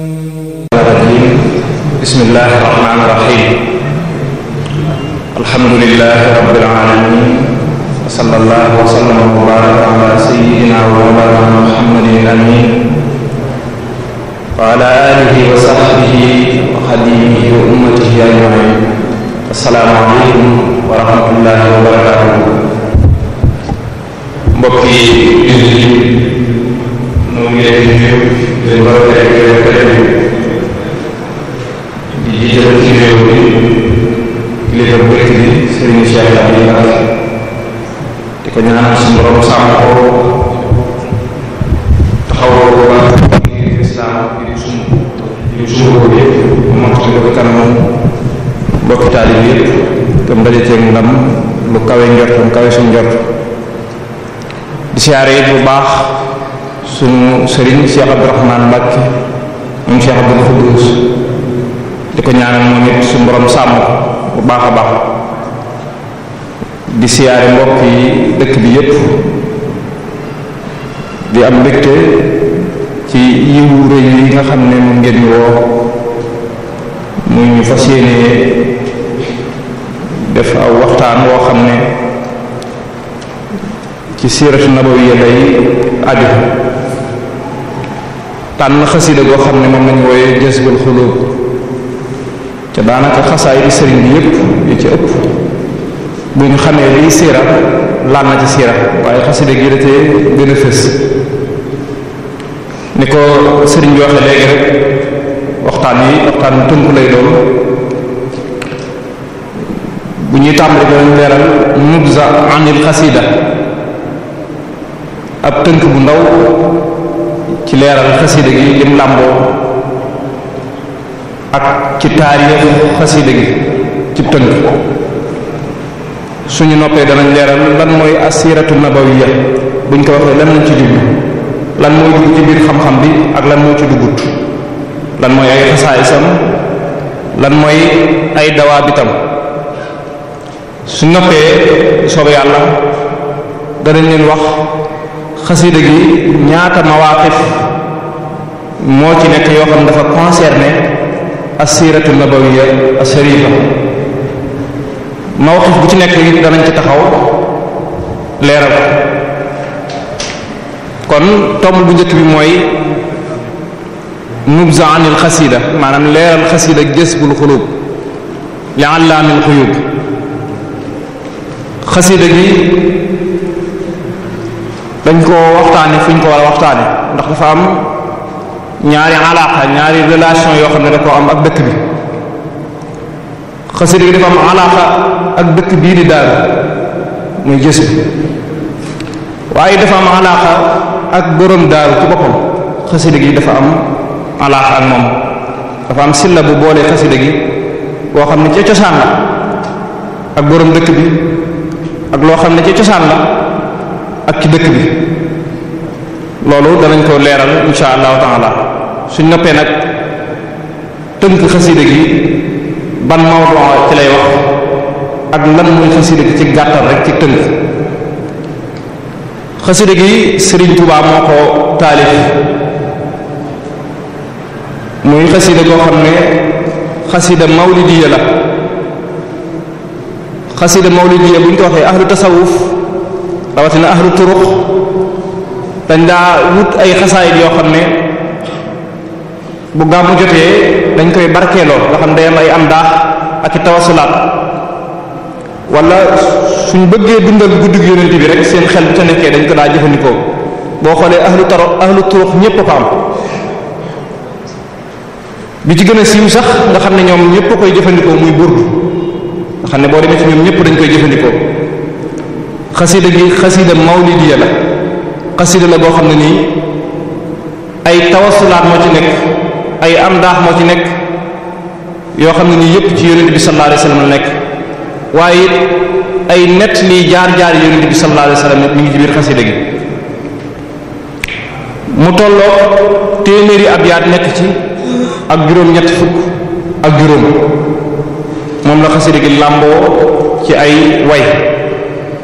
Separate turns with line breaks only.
bismillahi rahmaani rahim alhamdulillahi rabbil alamin wa sallallahu wa sallama wa baraka ala sayyidina wa mawlana muhammadin amin wa ala alihi wa sahbihi wa xadimihi wa ummatihi ajmain assalaamu alaykum wa rahmatullahi wa barakatuh. mbokk yi ñu ngi leen di nuyu di jiital ci réew bi kilifa bu dëkk bi Serigne Cheikh Abdou Lahad di ko ñaanal suñu borom sàmm ko taxawoo ko ba islam di sumb ko yëpp moom ci ko kanam mbokki taalib yëpp tam daje ceeg ndam lu kawe njort lu kawe suñu njort di siyaare it bu baax suñu Serigne Cheikh Abdourahmane Mbacké moom Cheikh Abdoul Khoudous di ko ñaanal moom it suñu borom sàmm bu baax a baax di siyaare mbokk yi dëkk bi yépp di am mbégte ci yiwu rëy yi nga xam ne moom ngeen ñu woo muy ñu fas yéene def aw waxtaan woo xam ne ci siiratu nabawiyya lay aju tànn xasida goo xam ne moom lañu wooye Jazbul Xuluub te daanaka xasaay di sëriñ bi yépp yi ci ëpp bu ñu xamee liy siira laal na ci siira waaye xasida gi datee gën a fës ni ko sëriñ bi waxee léegi rek waxtaan tënk lay doon bu ñuy tàmbali doon leeral nubza anil xasida ab tënk bu ndaw ci leeral xasida gi lim làmboo ak ci taarix xasida gi ci tënk suñu noppee danañ leeral lan mooy asiratu nabawiyya buñ ko waxee lan lañ ci jublu lan mooy dugg ci biir xam-xam bi ak lan moo ci duggut lan mooy ay xasaayisam lan mooy ay dawaabitam su noppee soobee yàlla danañ leen wax xasida gi ñaata mawaaqif moo ci nekk yoo xam dafa concerné asiratu nabawiyya asharifa mawqif bu ci nekk yi danañ ci taxaw leeral kon tomb bu njëkk bi mooy nubza anil xasida maanaam leeral xasida Jazbul Xuluub li allaamil xuyuub xasida gi dañ ko waxtaane fi ñu ko war a waxtaane ndax dafa am ñaari alaaqa ñaari relation yoo xam ne da koo am ak dëkk bi xasida gi dafa am alaaqa ak dëkk bii di Daaru muy gës bi waaye dafa am alaaqa ak borom Daaru ci boppam xasida gi dafa am alaaqa ak moom dafa am silla bu boolee xasida gi boo xam ne ca cosaan la ak borom dëkk bi ak loo xam ne ca cosaan la ak ci dëkk bi loolu danañ ko leeral insha allahu taala suñ noppee nag tënk xasida gi ban mawdu ci lay wax ak lan muy xasida gi ci gàttal rek ci tënk xasida gi Serigne Touba moo ko taalif muy xasida goo xam ne xasida mawlidiya la xasida mawlidiya bu ñu ko waxee ahlu tasawuf rawatina ahlu turuq dañ daa wut ay xasaayid yoo xam ne bu gàmmu jotee dañ koy barkeeloo nga xam day am ay am daax ak i tawasulaat wala suñ bëggee dundal guddug yonent bi rek seen xel bu ca nekkee dañ ko daa jëfandikoo boo xoolee ahlu turuq ñépp ko am bi ci gën a siiw sax nga xam ne ñoom ñépp koy jëfandikoo muy burdu nga xam ne boo demee ci ñoom ñépp dañ koy jëfandikoo xasida gi xasida mawlidiya la xasida la boo xam ne nii ay tawasulaat moo ci nekk ay am daax moo ci nekk yoo xam ne nii yépp ci yonent bi sallallahu alayhi wasallam la nekk waaye it ay nett lii jaar-jaar yonent bi sallallahu alayhi wasallam mi ngi ci biir xasida gi mu tolloo téeméeri abyaat nekk ci ak juróom-ñett fukk ak juróom moom la xasida gi làmboo ci ay way